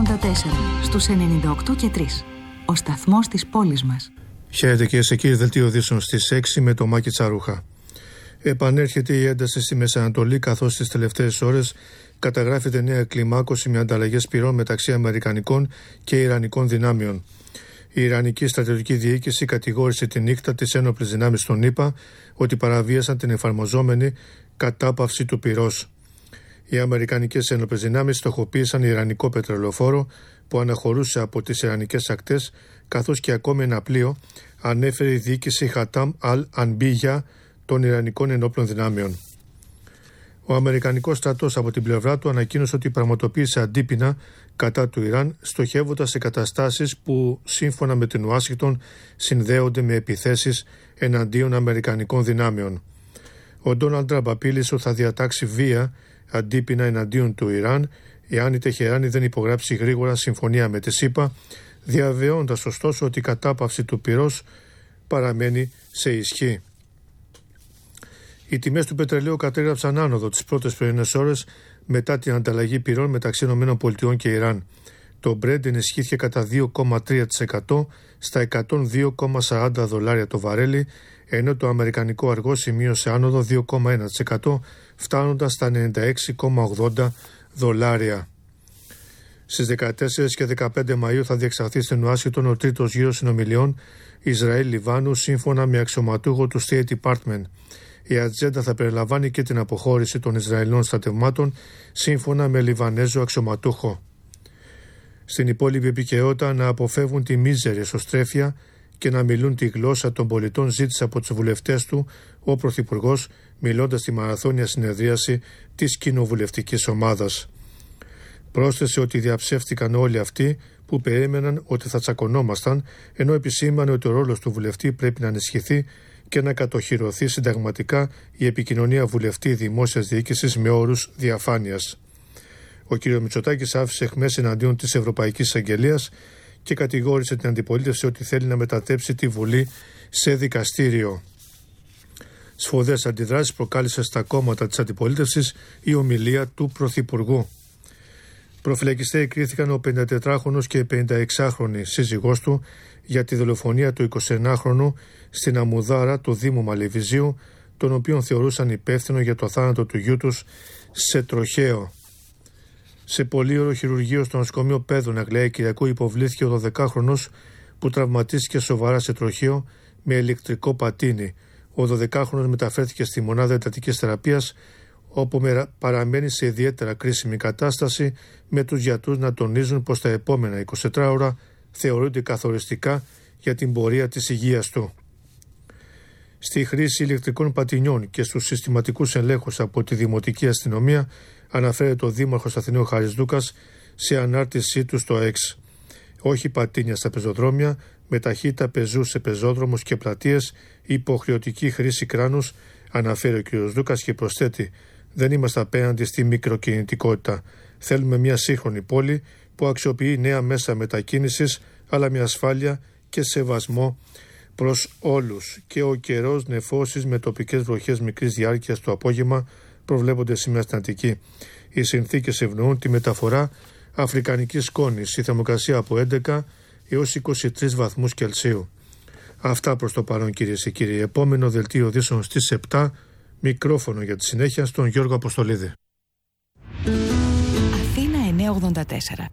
στους 98 και 3. Ο σταθμός της πόλης μας. Χαίρετε κυρίες και κύριοι, δελτίο ειδήσεων στις 6 με το Μάκη Τσαρούχα. Επανέρχεται η ένταση στη Μεσανατολή, καθώς στις τελευταίες ώρες καταγράφεται νέα κλιμάκωση με ανταλλαγές πυρών μεταξύ Αμερικανικών και Ιρανικών δυνάμεων. Η Ιρανική στρατιωτική διοίκηση κατηγόρησε τη νύχτα τις ένοπλες δυνάμεις των ΗΠΑ ότι παραβίασαν την εφαρμοζόμενη κατάπαυση του πυρός. Οι Αμερικανικές ένοπλες δυνάμεις στοχοποίησαν Ιρανικό πετρελαιοφόρο που αναχωρούσε από τις Ιρανικές ακτές, καθώς και ακόμη ένα πλοίο, ανέφερε η διοίκηση Χατάμ Αλ-Ανμπίγια των Ιρανικών ενόπλων δυνάμεων. Ο Αμερικανικός στρατός από την πλευρά του ανακοίνωσε ότι πραγματοποίησε αντίπεινα κατά του Ιράν, στοχεύοντας σε καταστάσεις που σύμφωνα με την Ουάσιγκτον συνδέονται με επιθέσεις εναντίον Αμερικανικών δυνάμεων. Ο Ντόναλντ Τραμπ απείλησε ότι θα διατάξει βία αντίπεινα εναντίον του Ιράν εάν η Τεχεράνη δεν υπογράψει γρήγορα συμφωνία με τη ΣΥΠΑ, διαβεβαιώντας ωστόσο ότι η κατάπαυση του πυρός παραμένει σε ισχύ. Οι τιμές του πετρελαίου κατέγραψαν άνοδο τις πρώτες πρωινές ώρες μετά την ανταλλαγή πυρών μεταξύ ΗΠΑ και Ιράν. Το Brent ενισχύθηκε κατά 2,3% στα 102,40 δολάρια το βαρέλι, ενώ το αμερικανικό αργό σημείωσε άνοδο 2,1%, φτάνοντας στα 96,80 δολάρια. Στις 14 και 15 Μαΐου θα διεξαχθεί στην Ουάσιγκτον ο τρίτος γύρος συνομιλιών Ισραήλ-Λιβάνου, σύμφωνα με αξιωματούχο του State Department. Η ατζέντα θα περιλαμβάνει και την αποχώρηση των Ισραηλινών στρατευμάτων, σύμφωνα με Λιβανέζο αξιωματούχο. Στην υπόλοιπη επικαιρότητα, να αποφεύγουν τη μίζερη εσωστρέφεια και να μιλούν τη γλώσσα των πολιτών, ζήτησε από τους βουλευτές του ο Πρωθυπουργός, μιλώντας στη μαραθώνια συνεδρίαση της κοινοβουλευτικής ομάδας. Πρόσθεσε ότι διαψεύτηκαν όλοι αυτοί που περίμεναν ότι θα τσακωνόμασταν, ενώ επισήμανε ότι ο ρόλος του βουλευτή πρέπει να ενισχυθεί και να κατοχυρωθεί συνταγματικά η επικοινωνία βουλευτή δημόσιας διοίκησης με όρους διαφάνειας. Ο κ. Μητσοτάκης άφησε αιχμές εναντίον της Ευρωπαϊκής Εισαγγελίας και κατηγόρησε την αντιπολίτευση ότι θέλει να μετατρέψει τη Βουλή σε δικαστήριο. Σφοδρές αντιδράσεις προκάλεσε στα κόμματα της αντιπολίτευσης η ομιλία του Πρωθυπουργού. Προφυλακιστέοι κρίθηκαν ο 54χρονος και 56χρονη σύζυγός του για τη δολοφονία του 21χρονου στην Αμουδάρα του Δήμου Μαλεβιζίου, τον οποίον θεωρούσαν υπεύθυνο για το θάνατο του γιού τους σε τροχαίο. Σε πολύωρο χειρουργείο στο νοσοκομείο Πέδων Αγλαία Κυριακού υποβλήθηκε ο 12χρονος που τραυματίστηκε σοβαρά σε τροχαίο με ηλεκτρικό πατίνι. Ο 12χρονος μεταφέρθηκε στη μονάδα εντατικής θεραπείας, όπου παραμένει σε ιδιαίτερα κρίσιμη κατάσταση, με τους γιατρούς να τονίζουν πως τα επόμενα 24 ώρα θεωρούνται καθοριστικά για την πορεία της υγείας του. Στη χρήση ηλεκτρικών πατινιών και στους συστηματικούς ελέγχους από τη Δημοτική Αστυνομία, αναφέρεται ο Δήμαρχος Αθηναίου Χαρισδούκας σε ανάρτησή του στο X. Όχι πατίνια στα πεζοδρόμια, με ταχύτητα πεζού σε πεζόδρομους και πλατείες, υποχρεωτική χρήση κράνους, αναφέρει ο κ. Δούκας και προσθέτει: δεν είμαστε απέναντι στη μικροκινητικότητα. Θέλουμε μια σύγχρονη πόλη που αξιοποιεί νέα μέσα μετακίνησης, αλλά με ασφάλεια και σεβασμό προς όλους. Και ο καιρός νεφώσεις με τοπικές βροχές μικρής διάρκειας το απόγευμα προβλέπονται σήμερα στην Αττική. Οι συνθήκες ευνοούν τη μεταφορά αφρικανικής σκόνης. Η θερμοκρασία από 11 έως 23 βαθμούς Κελσίου. Αυτά προς το παρόν, κυρίες και κύριοι. Επόμενο δελτίο ειδήσεων στις 7. Μικρόφωνο για τη συνέχεια στον Γιώργο Αποστολίδη. Αθήνα 984.